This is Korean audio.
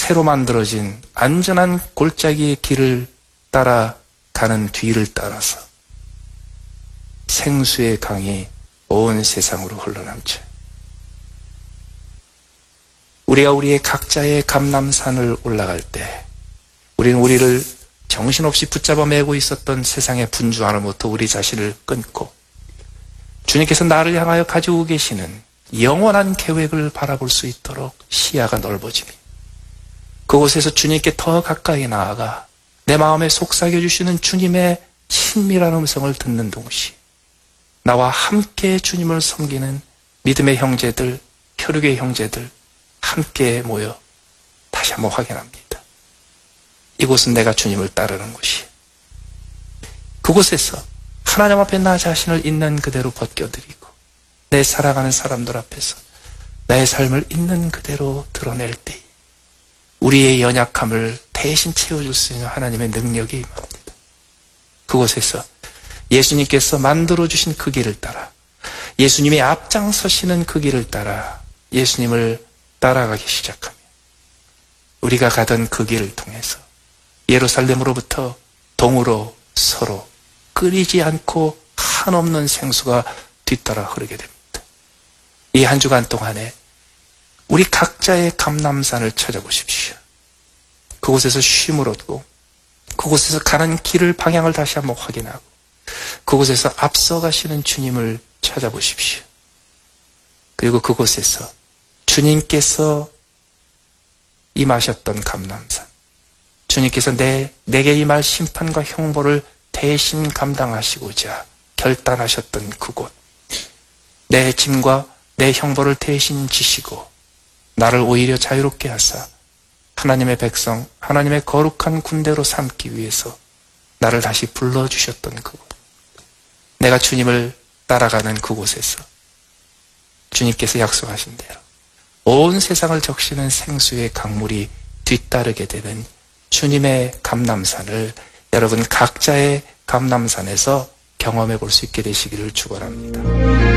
새로 만들어진 안전한 골짜기의 길을 따라가는 뒤를 따라서 생수의 강이 온 세상으로 흘러넘쳐요. 우리가 우리의 각자의 감람산을 올라갈 때 우리는 우리를 정신없이 붙잡아 매고 있었던 세상의 분주함으로부터 우리 자신을 끊고 주님께서 나를 향하여 가지고 계시는 영원한 계획을 바라볼 수 있도록 시야가 넓어지며 그곳에서 주님께 더 가까이 나아가 내 마음에 속삭여 주시는 주님의 친밀한 음성을 듣는 동시에 나와 함께 주님을 섬기는 믿음의 형제들, 혈육의 형제들 함께 모여 다시 한번 확인합니다. 이곳은 내가 주님을 따르는 곳이에요. 그곳에서 하나님 앞에 나 자신을 있는 그대로 벗겨드리고 내 사랑하는 사람들 앞에서 나의 삶을 있는 그대로 드러낼 때 우리의 연약함을 대신 채워줄 수 있는 하나님의 능력이 임합니다. 그곳에서 예수님께서 만들어주신 그 길을 따라 예수님이 앞장서시는 그 길을 따라 예수님을 따라가기 시작하며 우리가 가던 그 길을 통해서 예루살렘으로부터 동으로 서로 끓이지 않고 한없는 생수가 뒤따라 흐르게 됩니다. 이 한 주간 동안에 우리 각자의 감람산을 찾아보십시오. 그곳에서 쉼을 얻고 그곳에서 가는 길을 방향을 다시 한번 확인하고 그곳에서 앞서가시는 주님을 찾아보십시오. 그리고 그곳에서 주님께서 임하셨던 감람산, 주님께서 내게 임할 심판과 형벌을 대신 감당하시고자 결단하셨던 그곳, 내 짐과 내 형벌을 대신 지시고 나를 오히려 자유롭게 하사 하나님의 백성, 하나님의 거룩한 군대로 삼기 위해서 나를 다시 불러주셨던 그곳, 내가 주님을 따라가는 그곳에서 주님께서 약속하신 대로 온 세상을 적시는 생수의 강물이 뒤따르게 되는 주님의 감람산을 여러분 각자의 감람산에서 경험해 볼 수 있게 되시기를 축원합니다.